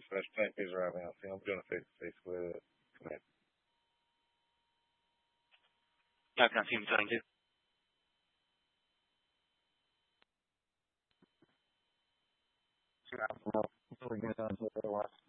mas tem que jogar bem assim. Eu não sei se foi comer. Ja, ganz vielen Dank. Muito obrigado.